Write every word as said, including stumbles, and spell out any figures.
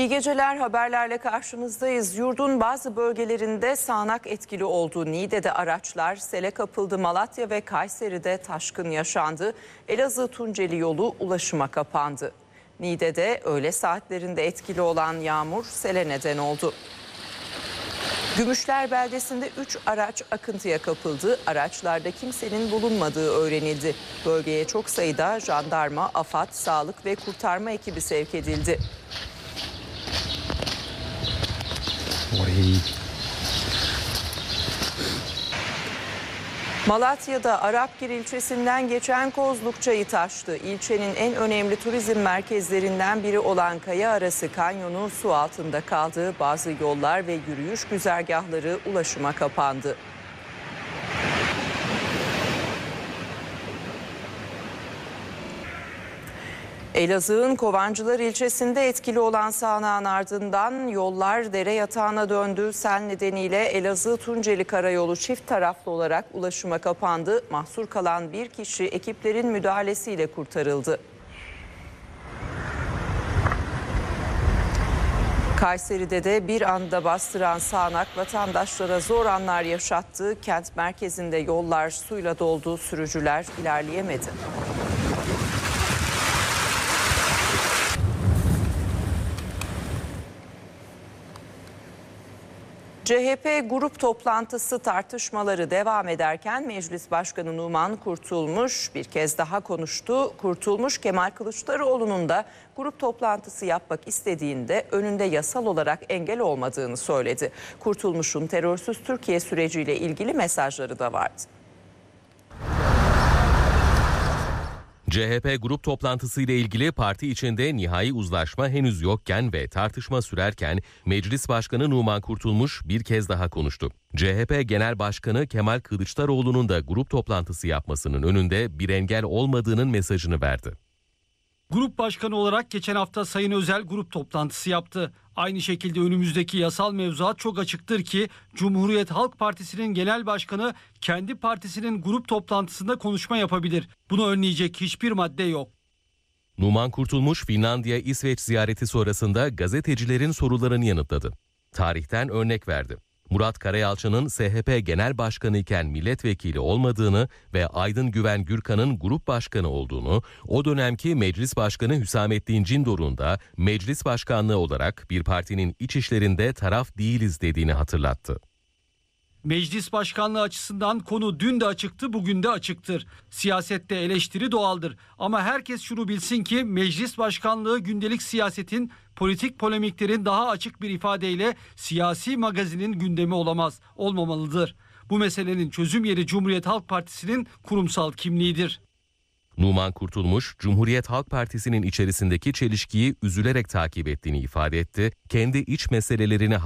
İyi geceler, haberlerle karşınızdayız. Yurdun bazı bölgelerinde sağanak etkili olduğu Niğde'de araçlar sele kapıldı. Malatya ve Kayseri'de taşkın yaşandı. Elazığ-Tunceli yolu ulaşıma kapandı. Niğde'de öğle saatlerinde etkili olan yağmur sele neden oldu. Gümüşler beldesinde üç araç akıntıya kapıldı. Araçlarda kimsenin bulunmadığı öğrenildi. Bölgeye çok sayıda jandarma, AFAD, sağlık ve kurtarma ekibi sevk edildi. Malatya'da Arapgir ilçesinden geçen Kozluk Çayı taştı. İlçenin en önemli turizm merkezlerinden biri olan Kaya Arası Kanyonu su altında kaldı. Bazı yollar ve yürüyüş güzergahları ulaşıma kapandı. Elazığ'ın Kovancılar ilçesinde etkili olan sağanağın ardından yollar dere yatağına döndü. Sel nedeniyle Elazığ-Tunceli Karayolu çift taraflı olarak ulaşıma kapandı. Mahsur kalan bir kişi ekiplerin müdahalesiyle kurtarıldı. Kayseri'de de bir anda bastıran sağanak vatandaşlara zor anlar yaşattı. Kent merkezinde yollar suyla doldu, sürücüler ilerleyemedi. C H P grup toplantısı tartışmaları devam ederken Meclis Başkanı Numan Kurtulmuş bir kez daha konuştu. Kurtulmuş, Kemal Kılıçdaroğlu'nun da grup toplantısı yapmak istediğinde önünde yasal olarak engel olmadığını söyledi. Kurtulmuş'un terörsüz Türkiye süreciyle ilgili mesajları da vardı. C H P grup toplantısı ile ilgili parti içinde nihai uzlaşma henüz yokken ve tartışma sürerken Meclis Başkanı Numan Kurtulmuş bir kez daha konuştu. C H P Genel Başkanı Kemal Kılıçdaroğlu'nun da grup toplantısı yapmasının önünde bir engel olmadığının mesajını verdi. Grup başkanı olarak geçen hafta Sayın Özel grup toplantısı yaptı. Aynı şekilde önümüzdeki yasal mevzuat çok açıktır ki Cumhuriyet Halk Partisi'nin genel başkanı kendi partisinin grup toplantısında konuşma yapabilir. Bunu önleyecek hiçbir madde yok. Numan Kurtulmuş, Finlandiya, İsveç ziyareti sonrasında gazetecilerin sorularını yanıtladı. Tarihten örnek verdi. Murat Karayalçı'nın S H P Genel Başkanı iken milletvekili olmadığını ve Aydın Güven Gürkan'ın grup başkanı olduğunu, o dönemki Meclis Başkanı Hüsamettin Cindor'un da Meclis Başkanlığı olarak bir partinin iç işlerinde taraf değiliz dediğini hatırlattı. Meclis başkanlığı açısından konu dün de açıktı, bugün de açıktır. Siyasette eleştiri doğaldır ama herkes şunu bilsin ki meclis başkanlığı gündelik siyasetin, politik polemiklerin daha açık bir ifadeyle siyasi magazinin gündemi olamaz, olmamalıdır. Bu meselenin çözüm yeri Cumhuriyet Halk Partisi'nin kurumsal kimliğidir. Numan Kurtulmuş, Cumhuriyet Halk Partisi'nin içerisindeki çelişkiyi üzülerek takip ettiğini ifade etti. Kendi iç meselelerini